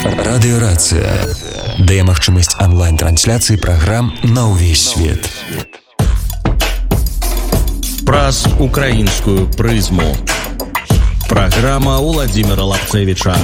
Радыёрацыя дае магчымасць онлайн-трансляцыі праграм на ўвесь свет. Праз украінскую прызму. Праграма Владимира Лапцевича.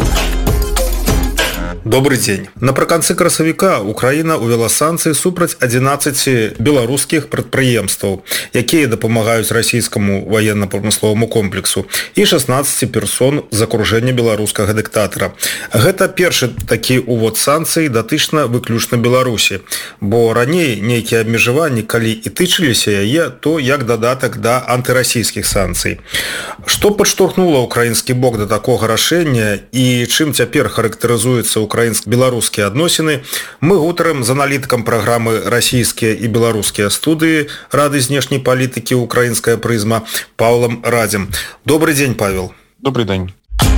Добрый день. Напрыканцы красавіка Украіна ўвяла санкцыі супраць 11 беларускіх прадпрыемстваў, якія дапамагаюць расійскаму ваенна-прамысловаму комплексу, і 16 персон з акружэння беларускага дыктатара. Гэта першы такі ўвод санкцый датычна выключна Беларусі, бо раней нейкія абмежаванні, калі і тычыліся яе, то як дадатак да антырасійскіх санкцый. Што падштурхнула украінскі бок да такога рашэння і чым цяпер характарызуецца украінска-беларускія адносіны, мы гутарым з аналітыкам праграмы «Расійскія і беларускія студыі» Рады знешняй палітыкі «Украінская прызма» Павлом Радзем. Добрый день, Павел. Добрый день.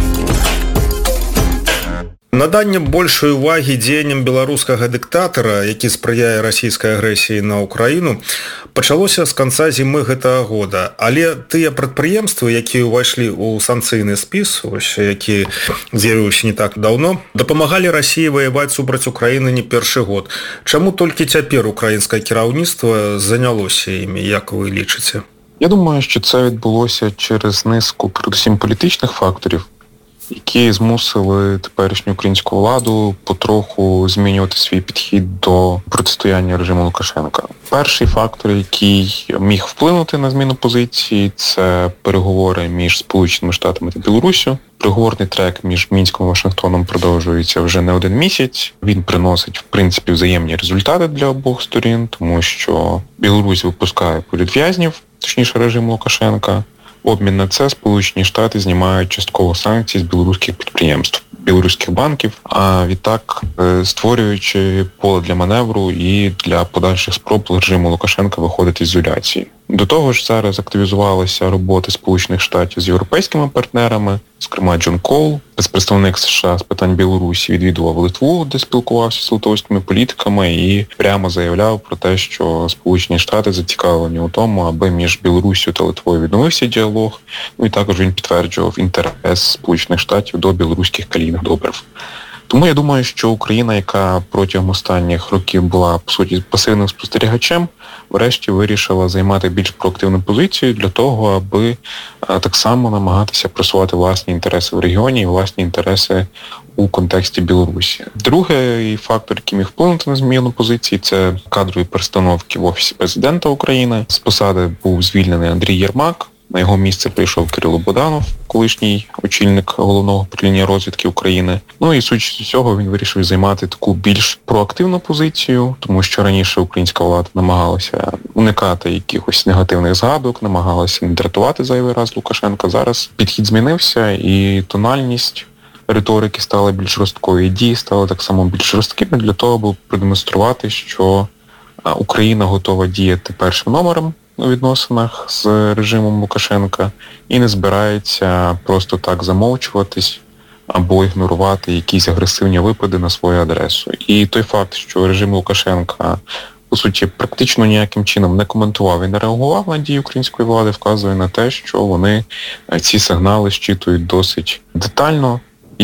Наданне большай увагі дзеянням беларускага дыктатара, які спрыяе расійскай агрэсіі на Украіну, пачалося з канца зімы гэтага года. Але тыя прадпрыемствы, якія ўвайшлі ў санкцыйны спіс, які з'явіўся не так даўно, дапамагалі Расіі ваяваць супраць Украіны не першы год. Чаму толькі цяпер украінскае кіраўніцтва занялося імі, як вы лічыце? Я думаю, що це відбулося через низку, передусім, політичних факторів, які змусили теперішню українську владу потроху змінювати свій підхід до протистояння режиму Лукашенка. Перший фактор, який міг вплинути на зміну позиції, це переговори між Сполученими Штатами та Білоруссю. Переговорний трек між Мінськом і Вашингтоном продовжується вже не один місяць. Він приносить, в принципі, взаємні результати для обох сторін, тому що Білорусь випускає політв'язнів, точніше режим Лукашенка. В обмін на це Сполучені Штати знімають частково санкції з білоруських підприємств, білоруських банків, а відтак створюючи поле для маневру і для подальших спроб режиму Лукашенка виходити з ізоляції. До того ж, зараз активізувалася робота Сполучених Штатів з європейськими партнерами, зокрема Джон Коул, спецпредставник США з питань Білорусі, відвідував Литву, де спілкувався з литовськими політиками і прямо заявляв про те, що Сполучені Штати зацікавлені у тому, аби між Білоруссю та Литвою відновився діалог. Ну і також він підтверджував інтерес Сполучених Штатів до білоруських калійних добрив. Тому я думаю, що Україна, яка протягом останніх років була, по суті, пасивним спостерігачем, врешті вирішила займати більш проактивну позицію для того, аби так само намагатися просувати власні інтереси в регіоні і власні інтереси у контексті Білорусі. Другий фактор, який міг вплинути на зміну позиції, це кадрові перестановки в Офісі Президента України. З посади був звільнений Андрій Єрмак. На його місце прийшов Кирило Буданов, колишній очільник Головного управління розвідки України. Ну і судячи з цього, він вирішив займати таку більш проактивну позицію, тому що раніше українська влада намагалася уникати якихось негативних згадок, намагалася не дратувати зайвий раз Лукашенка. Зараз підхід змінився і тональність риторики стала більш жорсткою, і дії стали так само більш жорсткими для того, аби продемонструвати, що Україна готова діяти першим номером у відносинах з режимом Лукашенка і не збирається просто так замовчуватись або ігнорувати якісь агресивні випади на свою адресу. І той факт, що режим Лукашенка, по суті, практично ніяким чином не коментував і не реагував на дії української влади, вказує на те, що вони ці сигнали щитують досить детально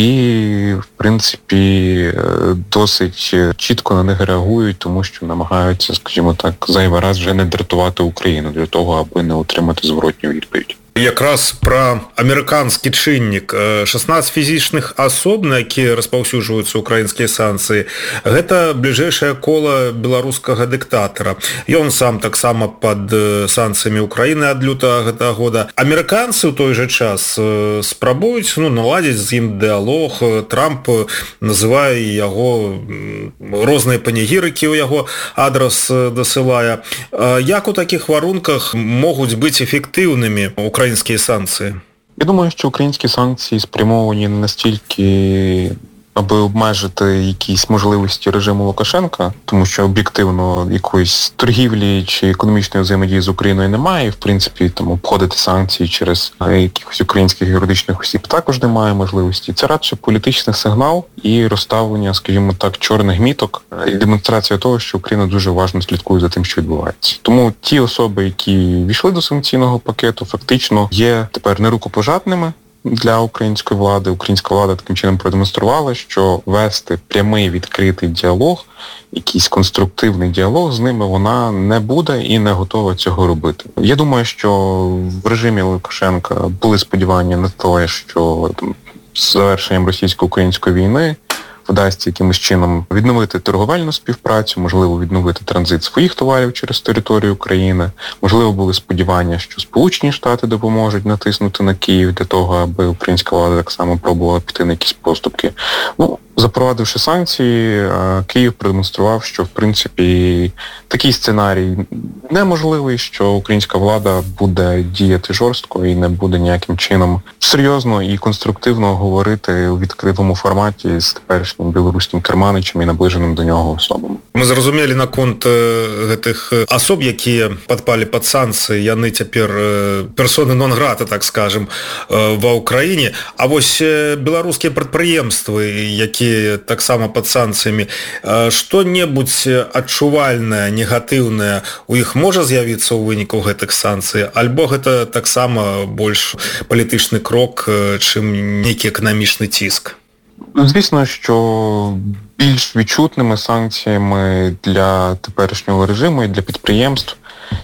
і, в принципі, досить чітко на них реагують, тому що намагаються, скажімо так, зайвий раз вже не дратувати Україну для того, аби не отримати зворотню відповідь. Якраз пра амерыканскі чыннік. 16 фізічных асоб, на якія распаўсюджваюцца украінскія санкцыі, гэта бліжэйшае кола беларускага дыктатара. Ён сам таксама пад санкцыямі Украіны ад лютага гэтага года. Амерыканцы ў той жа час спрабуюць наладзіць з ім дыялог. Трамп называе яго, розныя панегірыкі ў яго адрас дасылае. Як у такіх варунках могуць быць эфектыўнымі українські санкції? Я думаю, що українські санкції спрямовані не настільки, аби обмежити якісь можливості режиму Лукашенка, тому що об'єктивно якоїсь торгівлі чи економічної взаємодії з Україною немає, і, в принципі, там обходити санкції через якихось українських юридичних осіб також немає можливості. Це радше політичний сигнал і розставлення, скажімо так, чорних міток, і демонстрація того, що Україна дуже уважно слідкує за тим, що відбувається. Тому ті особи, які війшли до санкційного пакету, фактично є тепер нерукопожатними для української влади. Українська влада таким чином продемонструвала, що вести прямий відкритий діалог, якийсь конструктивний діалог з ними вона не буде і не готова цього робити. Я думаю, що в режимі Лукашенка були сподівання на те, що з завершенням російсько-української війни вдасться якимось чином відновити торговельну співпрацю, можливо, відновити транзит своїх товарів через територію України. Можливо, були сподівання, що Сполучені Штати допоможуть натиснути на Київ для того, аби українська влада так само пробувала піти на якісь поступки. Запровадивши санкції, Київ продемонстрував, що, в принципі, такий сценарій неможливий, що українська влада буде діяти жорстко і не буде ніяким чином серйозно і конструктивно говорити у відкритому форматі з теперішнім білоруським керманичем і наближеним до нього особам. Мы зразумелі наконт гэтых асоб, якія падпалі пад санкцыі, яны цяпер персоны нон-грата, так скажем, ва ўкраіне. А вось беларускія прадпрыемствы, якія таксама пад санкцыямі, што-небудзь адчувальнае, негатыўнае у іх можа з'явіцца ў выніку гэтых санкцый, альбо гэта таксама больш палітычны крок, чым нейкі эканамічны ціск? Звісно, що більш відчутними санкціями для теперішнього режиму і для підприємств,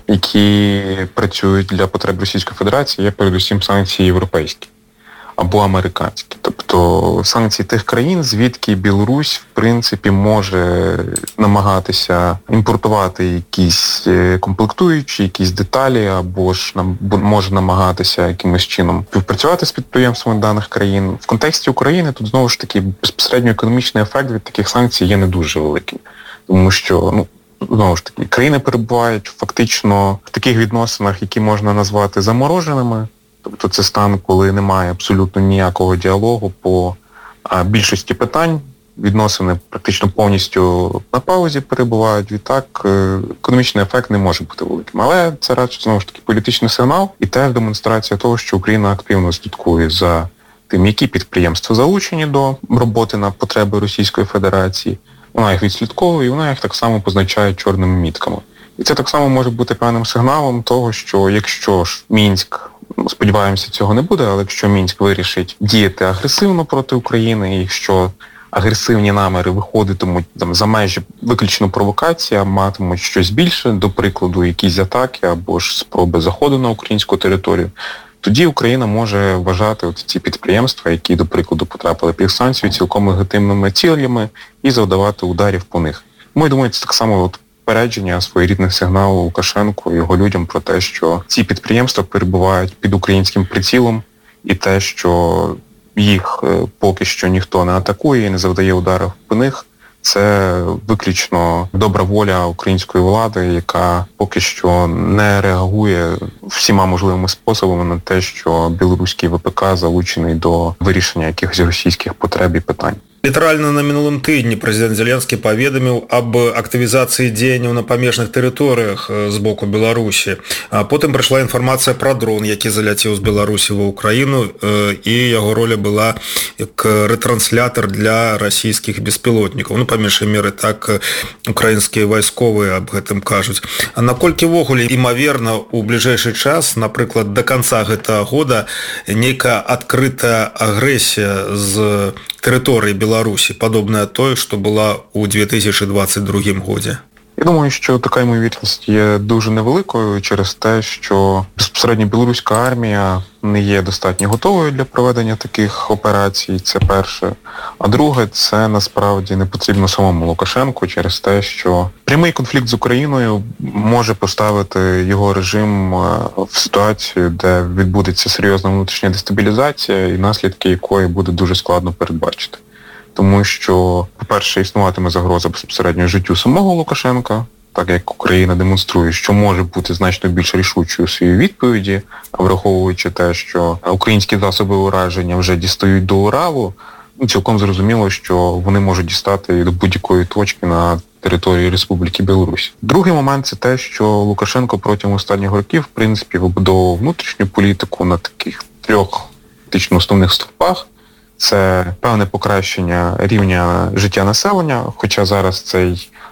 які працюють для потреб Російської Федерації, є передусім санкції європейські або американські. Тобто санкції тих країн, звідки Білорусь, в принципі, може намагатися імпортувати якісь комплектуючі, якісь деталі, або ж може намагатися якимось чином співпрацювати з підприємствами даних країн. В контексті України тут, знову ж таки, безпосередньо економічний ефект від таких санкцій є не дуже великим. Тому що, знову ж таки, країни перебувають фактично в таких відносинах, які можна назвати замороженими. Тобто це стан, коли немає абсолютно ніякого діалогу по більшості питань. Відносини практично повністю на паузі перебувають. Відтак економічний ефект не може бути великим. Але це радше, знову ж таки, політичний сигнал і теж демонстрація того, що Україна активно слідкує за тим, які підприємства залучені до роботи на потреби Російської Федерації. Вона їх відслідковує і вона їх так само позначає чорними мітками. І це так само може бути певним сигналом того, що якщо ж Мінськ, сподіваємося, цього не буде, але якщо Мінськ вирішить діяти агресивно проти України, і якщо агресивні наміри виходитимуть за межі виключно провокації, матимуть щось більше, до прикладу, якісь атаки або ж спроби заходу на українську територію, тоді Україна може вважати ці підприємства, які, до прикладу, потрапили під санкції, цілком легітимними цілями і завдавати ударів по них. Я думаю, це так само попередження, своєрідний сигнал Лукашенку і його людям про те, що ці підприємства перебувають під українським прицілом, і те, що їх поки що ніхто не атакує і не завдає ударів по них, це виключно добра воля української влади, яка поки що не реагує всіма можливими способами на те, що білоруський ВПК залучений до вирішення якихось російських потреб і питань. Літаральна на мінулым тыдні прэзідэнт Зеленскі паведаміў аб актывізацыі дзеянняў на памежных тэрыторыях з боку Беларусі. Потым прыйшла інфармацыя пра дрон, які заляцеў з Беларусі ва ўкраіну, і яго роля была як ретранслятор для расійскіх беспілотнікаў. Па меншай меры так украінскія вайсковыя аб гэтым кажуць. А наколькі ввогуле імаверна ў бліжэйшы час, напрыклад, да канца гэтага года нейкая адкрытая агрэсія з тэрыторыі Беларусі, падобная той, што була у 2022 годзе? Я думаю, що така ймовірність є дуже невеликою через те, що безпосередньо білоруська армія не є достатньо готовою для проведення таких операцій, це перше. А друге, це насправді не потрібно самому Лукашенку через те, що прямий конфлікт з Україною може поставити його режим в ситуацію, де відбудеться серйозна внутрішня дестабілізація і наслідки якої буде дуже складно передбачити. Тому що, по-перше, існуватиме загроза безпосередньо життю самого Лукашенка, так як Україна демонструє, що може бути значно більш рішучою у своїй відповіді, враховуючи те, що українські засоби ураження вже дістають до Уралу, цілком зрозуміло, що вони можуть дістати і до будь-якої точки на території Республіки Білорусь. Другий момент – це те, що Лукашенко протягом останніх років, в принципі, вибудовував внутрішню політику на таких трьох фактично основних стовпах. Це певне покращення рівня життя населення, хоча зараз цей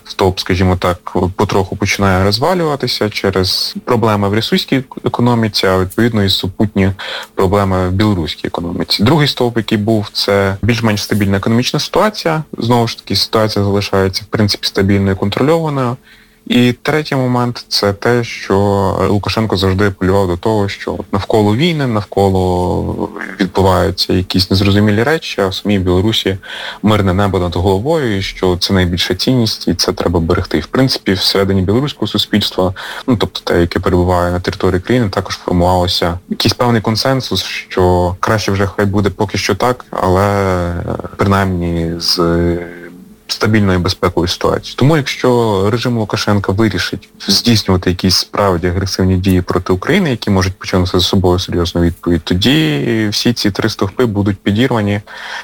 стовп, скажімо так, потроху починає розвалюватися через проблеми в російській економіці, а відповідно і супутні проблеми в білоруській економіці. Другий стовп, який був, це більш-менш стабільна економічна ситуація. Знову ж таки, ситуація залишається, в принципі, стабільною і контрольованою. І третій момент – це те, що Лукашенко завжди апелював до того, що навколо війни, навколо відбуваються якісь незрозумілі речі, а в самій Білорусі мирне небо над головою, і що це найбільша цінність, і це треба берегти. І, в принципі, всередині білоруського суспільства, тобто те, яке перебуває на території країни, також формувалося якийсь певний консенсус, що краще вже хай буде поки що так, але принаймні з стабільною безпековою ситуацією. Тому якщо режим Лукашенка вирішить здійснювати якісь справді агресивні дії проти України, які можуть починати за собою серйозну відповідь, тоді всі ці три стовпи будуть підірвані,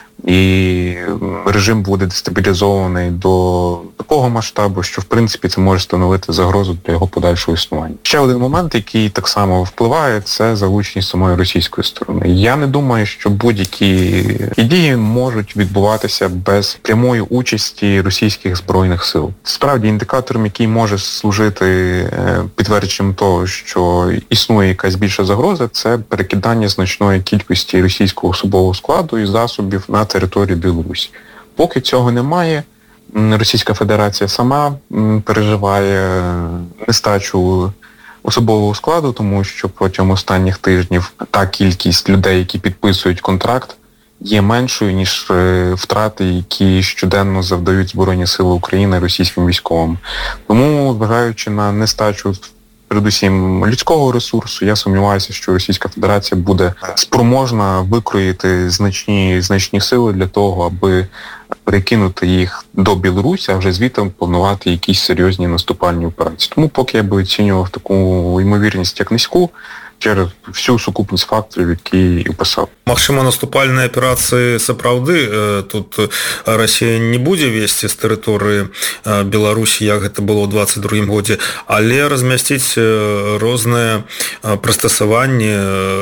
і режим буде дестабілізований до такого масштабу, що в принципі це може становити загрозу для його подальшого існування. Ще один момент, який так само впливає, це залученість самої російської сторони. Я не думаю, що будь-які дії можуть відбуватися без прямої участі російських збройних сил. Справді, індикатором, який може служити підтвердженням того, що існує якась більша загроза, це перекидання значної кількості російського особового складу і засобів на територію Білорусі. Поки цього немає, Російська Федерація сама переживає нестачу особового складу, тому що протягом останніх тижнів та кількість людей, які підписують контракт, є меншою, ніж втрати, які щоденно завдають Збройні Сили України російським військовим. Тому, зважаючи на нестачу передусім людського ресурсу, я сумніваюся, що Російська Федерація буде спроможна викроїти значні сили для того, аби перекинути їх до Білорусі, а вже звідти планувати якісь серйозні наступальні операції. Тому поки я би оцінював таку ймовірність як низьку, через всю сукупність факторів, які описав. Магчыма, наступальныя аперацыі сапраўды тут Расія не будзе весці з тэрыторыі Беларусі, як гэта было ў 22 годзе, але размясціць розныя прыстасаванні,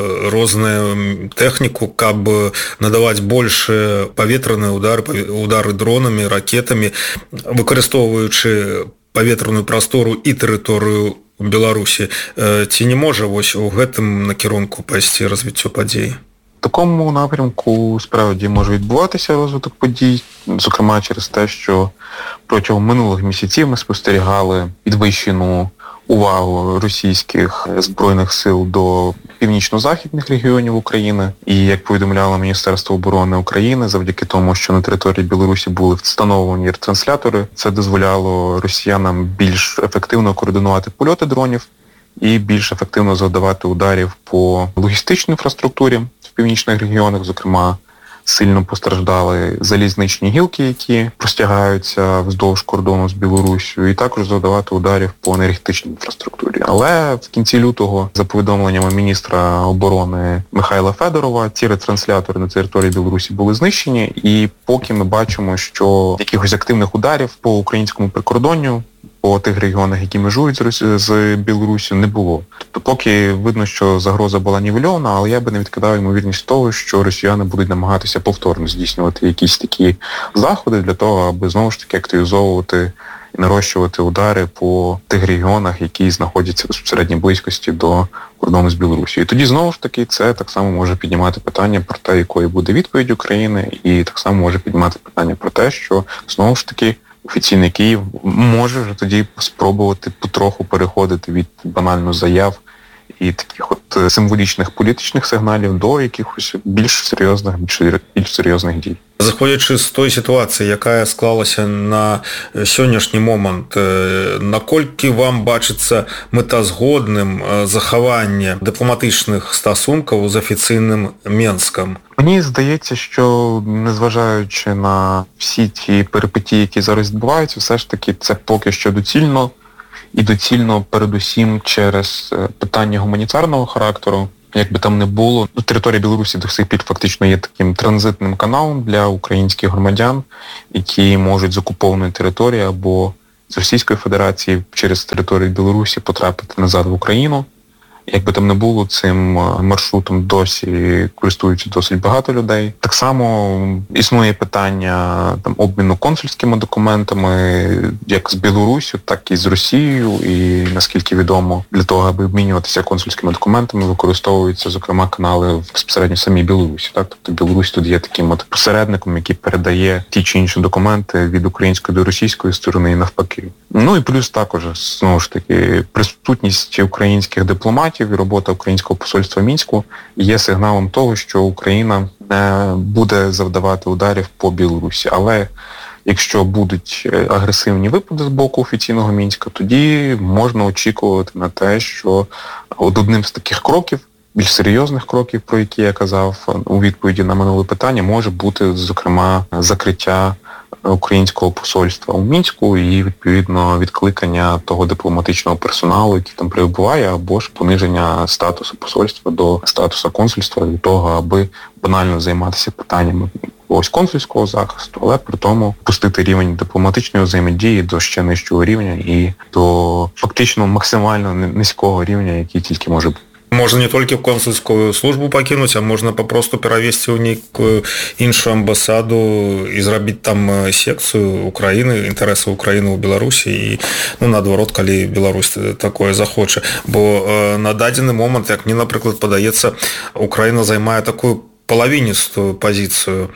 розную тэхніку, каб надаваць больш паветраныя удары дронамі, ракетамі, выкарыстоўваючы паветраную прастору і тэрыторыю Беларусі. Ці не можа вось у гэтым накірунку пайсці развіццё падзей? В такому напрямку справді може відбуватися розвиток подій, зокрема через те, що протягом минулих місяців ми спостерігали підвищену увагу російських збройних сил до північно-західних регіонів України. І, як повідомляло Міністерство оборони України, завдяки тому, що на території Білорусі були встановлені ретранслятори, це дозволяло росіянам більш ефективно координувати польоти дронів і більш ефективно завдавати ударів по логістичній інфраструктурі в північних регіонах, зокрема, сильно постраждали залізничні гілки, які простягаються вздовж кордону з Білоруссю, і також завдавати ударів по енергетичній інфраструктурі. Але в кінці лютого, за повідомленнями міністра оборони Михайла Федорова, ці ретранслятори на території Білорусі були знищені, і поки ми бачимо, що якихось активних ударів по українському прикордонню по тих регіонах, які межують з Білоруссю, не було. Тобто поки видно, що загроза була нівельована, але я би не відкидав ймовірність того, що росіяни будуть намагатися повторно здійснювати якісь такі заходи для того, аби знову ж таки активізовувати і нарощувати удари по тих регіонах, які знаходяться в безпосередній близькості до кордону з Білорусією. І тоді знову ж таки це так само може піднімати питання про те, якою буде відповідь України, і так само може піднімати питання про те, що знову ж таки офіційний Київ може вже тоді спробувати потроху переходити від банально заяв і таких от символічних політичних сигналів до якихось більш серйозних дій. Заходячи з той ситуації, яка склалася на сённяшні момант, наколькі вам бачыцца мэтазгодным захаванне дыпламатычных стасункаў з афіцыйным Менскам? Мені здається, що незважаючи на всі ті перипетії, які зараз відбуваються, все ж таки це поки що доцільно, і доцільно передусім через питання гуманітарного характеру. Як би там не було, територія Білорусі до сих пір фактично є таким транзитним каналом для українських громадян, які можуть з окупованої території або з Російської Федерації через територію Білорусі потрапити назад в Україну. Як би там не було, цим маршрутом досі користуються досить багато людей. Так само існує питання там обміну консульськими документами, як з Білоруссю, так і з Росією. І, наскільки відомо, для того, аби обмінюватися консульськими документами, використовуються, зокрема, канали безпосередньо в самій Білорусі. Так? Тобто Білорусь тут є таким от посередником, який передає ті чи інші документи від української до російської сторони і навпаки. Ну і плюс також, знову ж таки, присутність українських дипломатів і робота українського посольства в Мінську є сигналом того, що Україна не буде завдавати ударів по Білорусі. Але якщо будуть агресивні випади з боку офіційного Мінська, тоді можна очікувати на те, що одним з таких кроків, більш серйозних кроків, про які я казав у відповіді на минуле питання, може бути, зокрема, закриття українського посольства у Мінську і, відповідно, відкликання того дипломатичного персоналу, який там перебуває, або ж пониження статусу посольства до статусу консульства, для того, аби банально займатися питаннями ось консульського захисту, але при тому пустити рівень дипломатичної взаємодії до ще нижчого рівня і до фактично максимально низького рівня, який тільки може бути. Можна не толькі в консульскую службу пакінуць, а можна папросту перавесці ў нейкую іншую амбасаду і зрабіць там секцыю Украіны, інтарэсаў Украіны ў Беларусі і, наадварот, калі Беларусь такое захоча. Бо на дадзены момант, як мне, напрыклад, падаецца, Украіна займае такую палавіністую пазіцыю.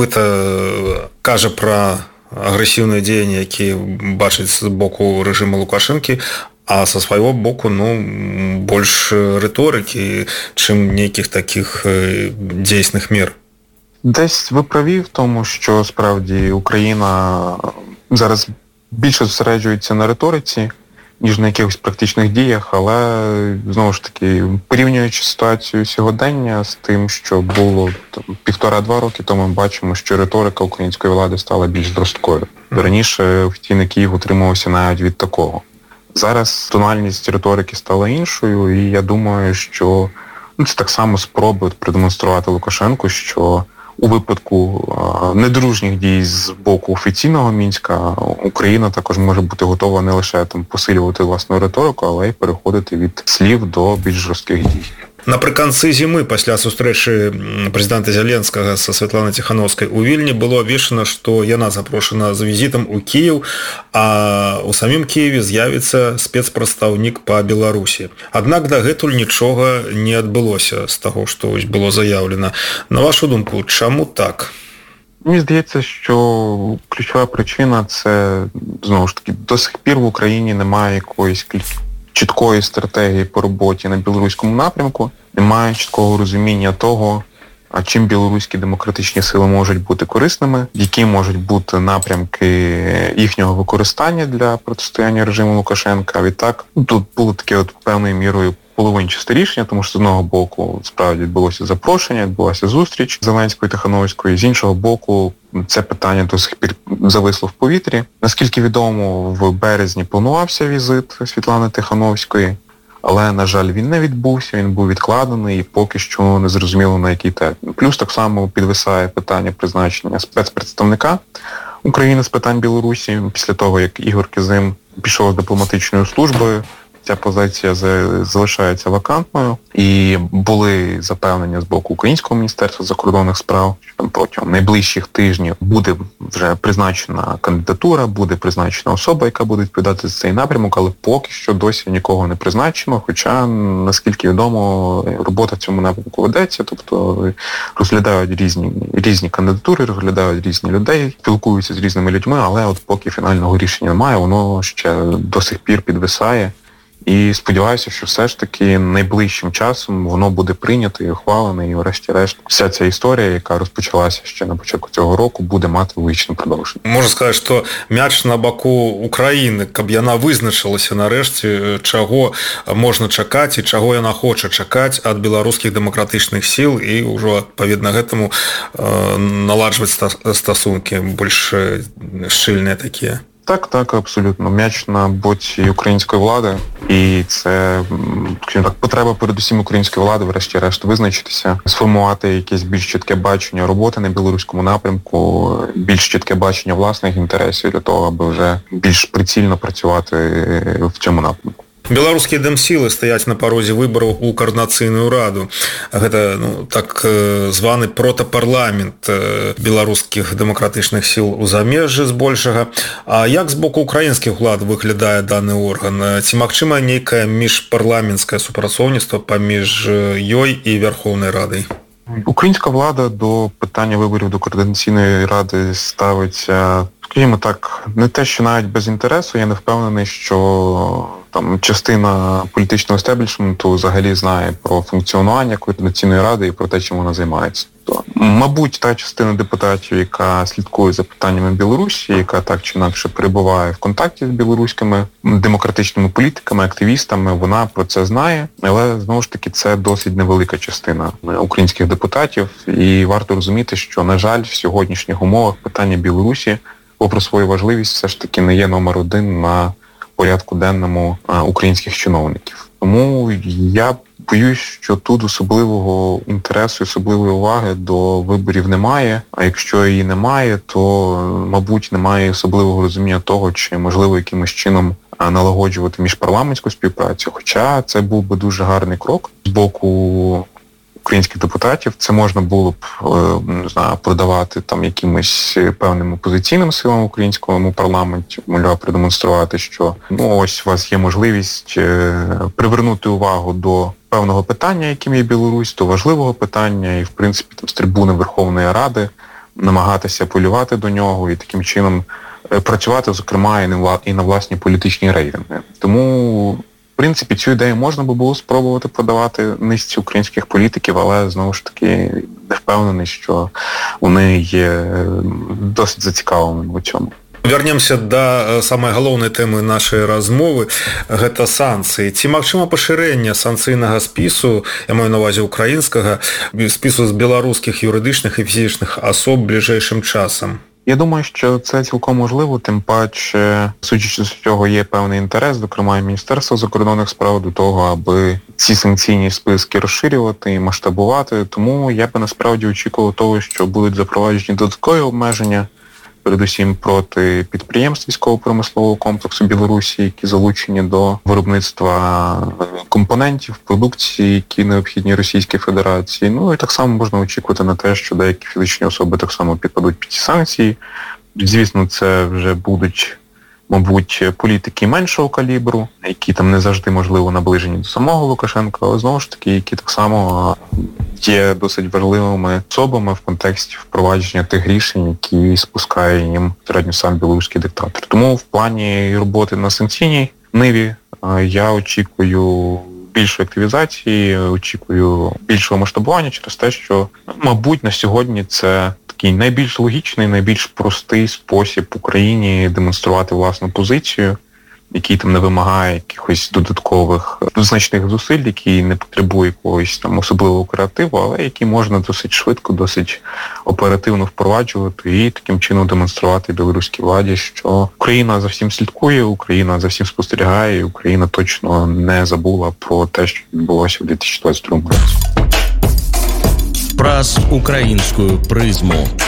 Нібыта кажа пра агрэсіўныя дзеянні, якія бачыць з боку рэжыма Лукашэнкі, а со свайго боку, больш рыторыкі, чым нейкіх такіх дзейсных мер. Десь ви праві в тому, що справді Україна зараз більше зосереджується на риториці, ніж на якихось практичних діях, але, знову ж таки, порівнюючи ситуацію сьогодення з тим, що було 1,5-2 роки тому, ми бачимо, що риторика української влади стала більш жорсткою. Раніше офіційний Київ утримувався навіть від такого. Зараз тональність риторики стала іншою, і я думаю, що це так само спроби продемонструвати Лукашенку, що у випадку недружніх дій з боку офіційного Мінська Україна також може бути готова не лише там посилювати власну риторику, але й переходити від слів до більш жорстких дій. Напрыканцы зімы, пасля сустрэчы прэзідэнта Зеленскага са Святланай Ціхановскай у Вільні, было абвешчана, што яна запрошана з візітам у Кіеў, а ў самім Кіеве з'явіцца спецпрадстаўнік па Беларусі. Аднак дагэтуль нічога не адбылося з таго, што было заяўлена. На вашу думку, чаму так? Мені здається, що ключова причина – це, знову ж таки, до сих пір в Україні немає якоїсь чіткої стратегії по роботі на білоруському напрямку, немає чіткого розуміння того, чим білоруські демократичні сили можуть бути корисними, які можуть бути напрямки їхнього використання для протистояння режиму Лукашенка. А відтак, тут було таке от певною мірою половинчасте рішення, тому що з одного боку справді відбулося запрошення, відбулася зустріч Зеленської та Тихановської, з іншого боку це питання до сих пір зависло в повітрі. Наскільки відомо, в березні планувався візит Світлани Тихановської, але, на жаль, він не відбувся, він був відкладений і поки що не зрозуміло на який термін. Плюс так само підвисає питання призначення спецпредставника України з питань Білорусі після того, як Ігор Кизим пішов з дипломатичною службою. Ця позиція залишається вакантною, і були запевнення з боку Українського міністерства закордонних справ, що там протягом найближчих тижнів буде вже призначена кандидатура, буде призначена особа, яка буде відповідати за цей напрямок, але поки що досі нікого не призначено, хоча, наскільки відомо, робота в цьому напрямку ведеться, тобто розглядають різні кандидатури, розглядають різні людей, спілкуються з різними людьми, але от поки фінального рішення немає, воно ще до сих пір підвисає. І сподіваюся, що все ж таки найближчим часом воно буде прийнято і ухвалене, і врешті-решт вся ця історія, яка розпочалася ще на початку цього року, буде мати логічне продовження. Можна сказати, що мяч на боку України, каб яна визначилася нарешті, чого можна чакати і чого яна хоче чакати від білоруських демократичних сил і вже, відповідно, гэтаму наладжувати стосунки більш щільні такі. Так, абсолютно. М'яч на боці української влади, і це, скажімо так, потреба передусім української влади, врешті-решт, визначитися, сформувати якесь більш чітке бачення роботи на білоруському напрямку, більш чітке бачення власних інтересів для того, аби вже більш прицільно працювати в цьому напрямку. Беларускія дэмсілы стаяць на парозе выбараў у каардынацыйную раду. Гэта так званы протапарламент беларускіх дэмакратычных сіл у замежжы збольшага. А як з боку украінскіх улад выглядае даны орган? Ці магчыма нейкае міжпарламенцкае супрацоўніцтва паміж ёй і Вярхоўнай Радай? Українська влада до питання виборів до Координаційної ради ставиться, скажімо так, не те, що навіть без інтересу. Я не впевнений, що там частина політичного естеблішменту взагалі знає про функціонування Координаційної ради і про те, чим вона займається. Мабуть, та частина депутатів, яка слідкує за питаннями Білорусі, яка так чи інакше перебуває в контакті з білоруськими демократичними політиками, активістами, вона про це знає, але, знову ж таки, це досить невелика частина українських депутатів, і варто розуміти, що, на жаль, в сьогоднішніх умовах питання Білорусі, попри свою важливість, все ж таки не є номер один на порядку денному українських чиновників. Тому я боюсь, що тут особливого інтересу, особливої уваги до виборів немає. А якщо її немає, то, мабуть, немає особливого розуміння того, чи можливо якимось чином налагоджувати міжпарламентську співпрацю. Хоча це був би дуже гарний крок з боку українських депутатів. Це можна було б, не знаю, продавати там якимось певним опозиційним силам в українському парламенті, мовляв, продемонструвати, що ось у вас є можливість привернути увагу до певного питання, яким є Білорусь, до важливого питання, і, в принципі, там, з трибуни Верховної Ради намагатися полювати до нього і таким чином працювати, зокрема, і на власні політичні рейтинги. Тому, в принципі, цю ідею можна би було спробувати продавати низці українських політиків, але, знову ж таки, не впевнений, що вони є досить зацікавленими у цьому. Вернемся да самай галоўнай тэмы нашай размовы, гэта санкцыі. Ці магчыма пашырэнне санкцыйнага спісу, я маю на ўвазе украінскага, спісу з беларускіх юридичних і фізичних асоб ближайшим часом? Я думаю, що це цілком можливо, тим паче, судячи з цього, є певний інтерес, зокрема, і Міністерства закордонних справ до того, аби ці санкційні списки розширювати і масштабувати. Тому я би насправді очікував того, що будуть запроваджені додаткові обмеження, передусім проти підприємств військово-промислового комплексу Білорусі, які залучені до виробництва компонентів, продукції, які необхідні Російській Федерації. Ну і так само можна очікувати на те, що деякі фізичні особи так само підпадуть під ці санкції. Звісно, це вже будуть, мабуть, політики меншого калібру, які там не завжди, можливо, наближені до самого Лукашенка, але знову ж таки, які так само є досить важливими особами в контексті впровадження тих рішень, які спускає їм середньо сам білоруський диктатор. Тому в плані роботи на санкційній ниві я очікую більшої активізації, очікую більшого масштабування через те, що, мабуть, на сьогодні це такий найбільш логічний, найбільш простий спосіб Україні демонструвати власну позицію, який там не вимагає якихось додаткових значних зусиль, який не потребує якогось там особливого креативу, але який можна досить швидко, досить оперативно впроваджувати і таким чином демонструвати білоруській владі, що Україна за всім слідкує, Україна за всім спостерігає, і Україна точно не забула про те, що відбулося в 2022 році. Праз українську призму.